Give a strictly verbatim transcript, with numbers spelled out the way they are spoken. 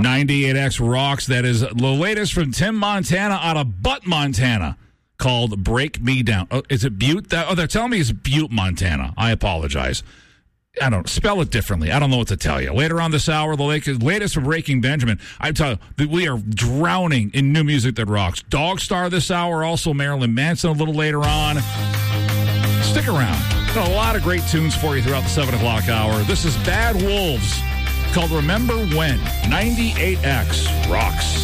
ninety-eight X rocks. That is the latest from Tim Montana out of Butte, Montana, called Break Me Down. Oh, is it Butte? That, oh, they're telling me it's Butte, Montana. I apologize. I don't spell it differently. I don't know what to tell you. Later on this hour, the latest from Breaking Benjamin. I tell you that we are drowning in new music that rocks. Dog Star this hour, also Marilyn Manson a little later on. Stick around. Got a lot of great tunes for you throughout the seven o'clock hour. This is Bad Wolves, called Remember When. ninety-eight X rocks.